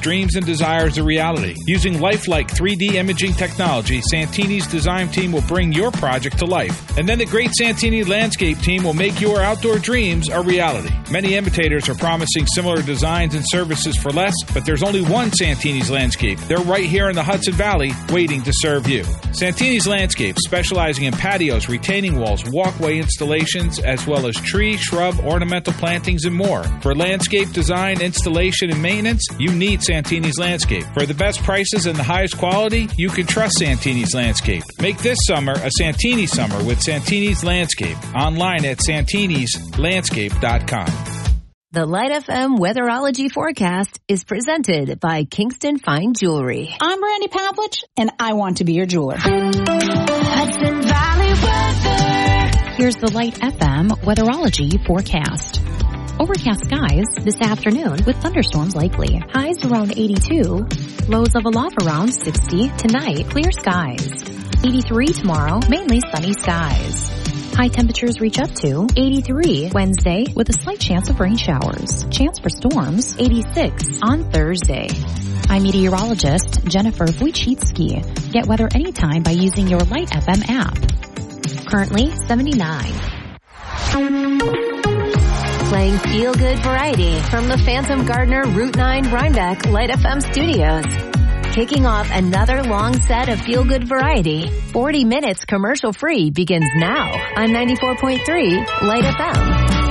dreams and desires a reality. Using lifelike 3D imaging technology, Santini's design team will bring your project to life. And then the great Santini landscape team will make your outdoor dreams a reality. Many imitators are promising similar designs and services for less, but there's only one Santini's Landscape. They're right here in the Hudson Valley, waiting to serve you. Santini's Landscape, specializing in patios, retaining walls, walkway installations, as well as tree, shrub, ornamental plantings, and more. For landscape design, installation, and maintenance, you need Santini's Landscape. For the best prices and the highest quality, you can trust Santini's Landscape. Make this summer a Santini summer with Santini's Landscape. Online at santinislandscape.com. The Light FM Weatherology Forecast is presented by Kingston Fine Jewelry. I'm Brandy Pavlich, and I want to be your jeweler. Hudson Valley weather. Here's the Light FM Weatherology Forecast. Overcast skies this afternoon with thunderstorms likely. Highs around 82. Lows level off around 60. Tonight, clear skies. 83 tomorrow, mainly sunny skies. High temperatures reach up to 83 Wednesday with a slight chance of rain showers. Chance for storms, 86 on Thursday. I'm meteorologist Jennifer Wojcicki. Get weather anytime by using your Light FM app. Currently 79. Playing feel-good variety from the Phantom Gardener Route 9 Rhinebeck Light FM studios. Kicking off another long set of feel-good variety. 40 minutes commercial-free begins now on 94.3 Light FM.